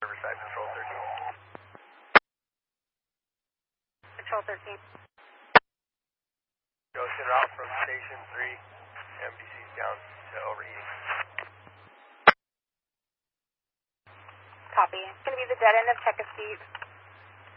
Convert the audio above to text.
Riverside, Patrol 13. Patrol 13. Ghost en route from Station 3. MDC's down to overheating. Copy. It's going to be the dead end of Checkaspeed.